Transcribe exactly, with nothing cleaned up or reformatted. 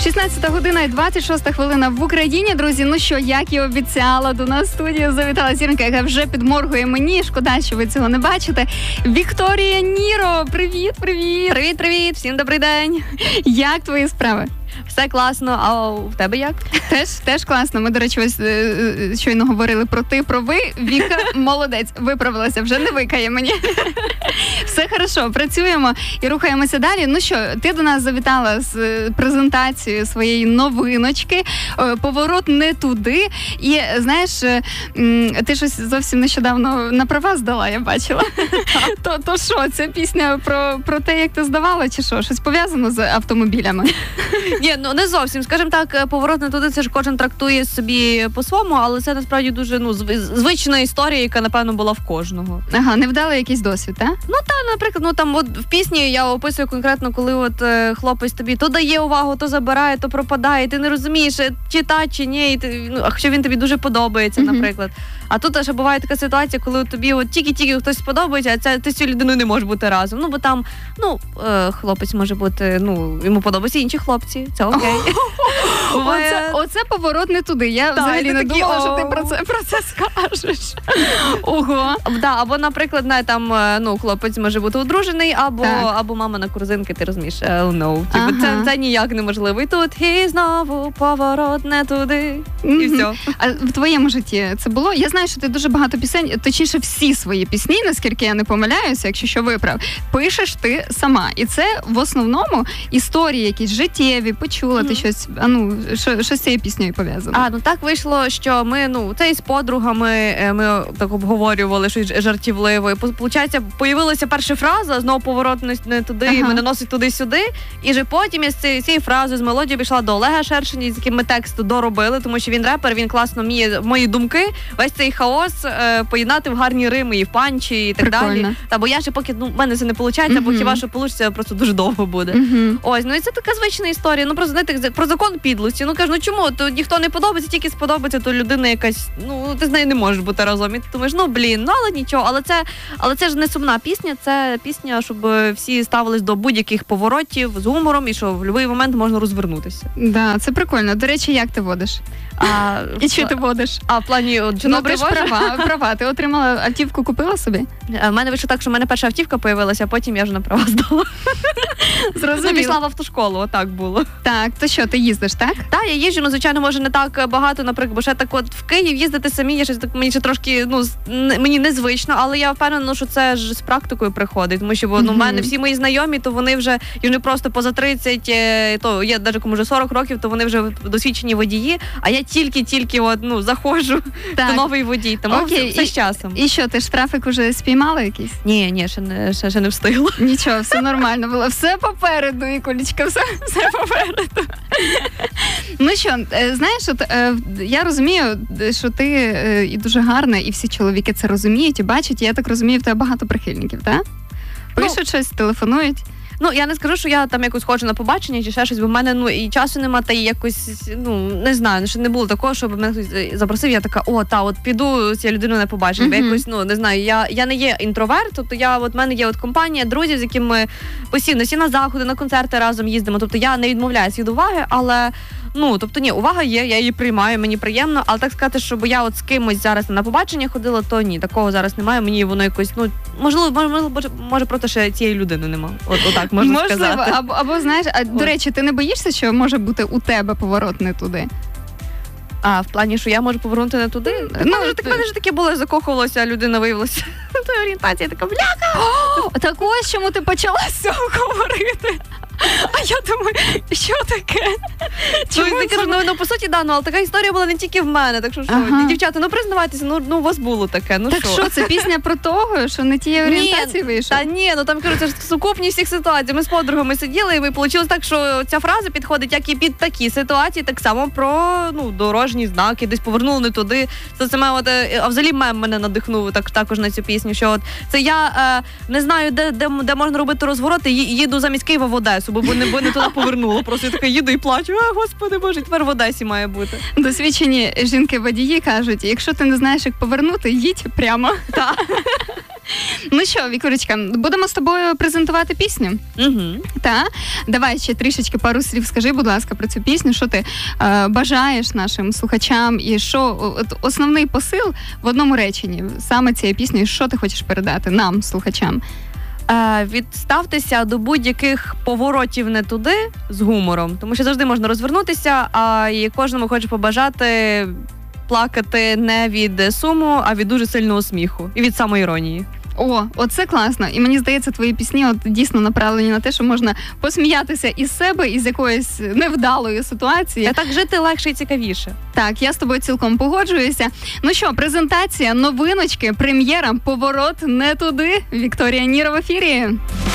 шістнадцята година і двадцять шоста хвилина в Україні, друзі. Ну що, як і обіцяла, до нас в студію завітала зірка, яка вже підморгує мені. Шкода, що ви цього не бачите. Вікторія Ніро, привіт, привіт. Привіт, привіт, всім добрий день. Як твої справи? Все класно, а в тебе як? Теж, теж класно. Ми, до речі, ось щойно говорили про ти, про ви. Віка молодець, виправилася, вже не викає мені. Все хорошо, працюємо і рухаємося далі. Ну що, ти до нас завітала з презентацією своєї новиночки «Поворот не туди». І, знаєш, ти щось зовсім нещодавно на права здала, я бачила. То, то що, це пісня про, про те, як ти здавала, чи що? Щось пов'язано з автомобілями? Ні, ну не зовсім. Скажімо так, поворот не туди, це ж кожен трактує собі по-своєму, але це насправді дуже ну звична історія, яка, напевно, була в кожного. Ага, невдалий якийсь досвід, так? Ну так, наприклад, ну там от в пісні я описую конкретно, коли от е, хлопець тобі то дає увагу, то забирає, то пропадає, ти не розумієш, чи та, чи ні, і ти, ну, якщо він тобі дуже подобається, mm-hmm. наприклад. А тут ще буває така ситуація, коли тобі от тільки-тільки хтось сподобається, а це ти з цією людиною не можеш бути разом. Ну, бо там, ну, е, хлопець може бути, ну, йому подобаються інші хлопці, це окей. Оце, оце поворот не туди. Я так, взагалі не такі, думала, о... що ти про це, про це скажеш. Ого. Да, або, наприклад, не, там, ну, хлопець може бути одружений, або, або мама на корзинки, ти розумієш, oh, no. Типу, ага. це, це ніяк неможливо. І тут і знову поворот не туди. Mm-hmm. І все. А в твоєму житті це було? Я знаю, що ти дуже багато пісень, точніше всі свої пісні, наскільки я не помиляюся, якщо що виправ, пишеш ти сама. І це в основному історії якісь життєві, почула mm-hmm. ти щось, а ну, що, що з цією піснею пов'язано? А, ну так вийшло, що ми, ну, це із подругами, ми так обговорювали, щось жартівливо. І, получається, появилася перша фраза, знову поворот не туди, ага. мене носить туди-сюди. І вже потім я з цієї фрази, з мелодією пішла до Олега Шершеня, з яким ми текст доробили, тому що він репер, він класно вміє мої думки, весь цей хаос е, поєднати в гарні рими і в панчі, і так Прикольно. далі. Та, бо я ще поки, ну, в мене це не виходить, uh-huh. бо хіба що вийде, просто дуже довго буде. Uh-huh. Ось, ну і це така звична історія. Ну, просто, знаєте, про закон підлості. Ну, кажу, ну чому? То ніхто не подобається, тільки сподобається, то людина якась, ну, ти з нею не можеш бути разом. І ти думаєш, ну, блін, ну, але нічого. Але це, але це ж не сумна пісня, це пісня, щоб всі ставились до будь-яких поворотів з гумором і що в будь-який момент можна розвернутися. Да, це прикольно. До речі, як ти водиш? А, і чи ти водиш? А в плані от, ну, береш права, права. Ти отримала автівку, купила собі? У мене вийшло так, що в мене перша автівка появилася, а потім я вже на права здала. Зрозуміло. Ну, пішла в автошколу, отак було. Так, то що, ти їздиш, так? Так, я їжджу, ну, звичайно, може не так багато, наприклад, бо ще так от в Київ їздити самі, я щось так, мені ще трошки, ну, мені незвично, але я впевнена, що це ж з практикою приходить, тому що, ну, в мене всі мої знайомі, то вони вже, і вони просто поза тридцять, то є навіть кому вже сорок років, то вони вже досвідчені водії, а я тільки-тільки от, ну, заходжу до новий водій, тому окей. все, все з часом. І що, ти штрафик уже спіймала якийсь? Ні, ні, ще не, ще, ще не встигла. Нічого, все нормально було. Все попереду, Вікулечка, все, все попереду. Ну що, знаєш, от, я розумію, що ти і дуже гарна, і всі чоловіки це розуміють і бачать, і я так розумію, в тебе багато прихильників, так? Пишуть ну, щось, телефонують? Ну, я не скажу, що я там якось ходжу на побачення чи ще щось, бо в мене, ну, і часу нема, та і якось, ну, не знаю, що не було такого, щоб мене хтось запросив, я така, о, та, от піду з цією людиною на побачення, mm-hmm. бо якось, ну, не знаю, я, я не є інтроверт, тобто я, от в мене є от компанія друзів, з якими ми постійно всі на заходи, на концерти разом їздимо, тобто я не відмовляюся від уваги, але, ну, тобто, ні, увага є, я її приймаю, мені приємно, але так сказати, щоб я от з кимось зараз на побачення ходила, то ні, такого зараз немає, мені воно якось, ну, можливо, можливо, може, може просто ще цієї людини нема, от, отак можна Можливо, сказати. Або, або, знаєш, а, до речі, ти не боїшся, що може бути у тебе поворот не туди? А, в плані, що я можу повернути не туди? Ну, ну мене, ж, ти... мене ж таке було, закохувалося, людина виявилася. Та орієнтація така, бляха! О, так ось чому ти почала з цього говорити. А я думаю, що таке? Чому ну, ти кажу, ну, ну, по суті, да, ну, але така історія була не тільки в мене, так що, що ага. дівчата, ну, признавайтеся, ну, ну, у вас було таке, ну, так що? Так що, це пісня про того, що не тієї орієнтації вийшов? Та ні, ну, там, кажу, це ж сукупність всіх ситуацій, ми з подругами сиділи, і вийшло так, що ця фраза підходить як і під такі ситуації, так само про, ну, дорожні знаки, десь повернули не туди, це саме, от, а взагалі мем мене надихнув так, також на цю пісню, що от, це я е, не знаю, де, де, де можна робити розвороти, їду замість Києва в Одесу, бо не, бо не туди повернула. Просто я така їду і плачу. А, господи боже, тепер в Одесі має бути. Досвідчені жінки-водії кажуть, якщо ти не знаєш, як повернути, їдь прямо. Так. Ну що, Вікторічка, будемо з тобою презентувати пісню? Угу. Так? Давай ще трішечки пару слів скажи, будь ласка, про цю пісню. Що ти е, бажаєш нашим слухачам і що от, основний посил в одному реченні саме цієї пісні, що ти хочеш передати нам, слухачам? Е, відставтеся до будь-яких поворотів не туди з гумором, тому що завжди можна розвернутися, а і кожному хочу побажати плакати не від суму, а від дуже сильного сміху і від самоіронії. О, оце класно. І мені здається, твої пісні от дійсно направлені на те, що можна посміятися із себе, із якоїсь невдалої ситуації. А так жити легше і цікавіше. Так, я з тобою цілком погоджуюся. Ну що, презентація, новиночки, прем'єра, поворот не туди. Вікторія Ніра в ефірі.